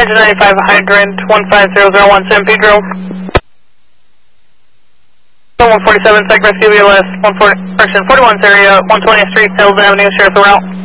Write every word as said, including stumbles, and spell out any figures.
ninety-five hydrant, one five zero zero one San Pedro. one forty-seven, Sec Rescue B L S, one forty, correction, forty-one area, one twentieth Street, Hills Avenue, Sheriff route.